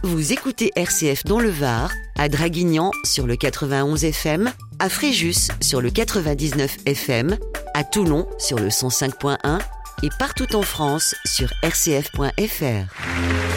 Vous écoutez RCF dans le Var, à Draguignan sur le 91 FM, à Fréjus sur le 99 FM, à Toulon sur le 105.1 et partout en France sur rcf.fr.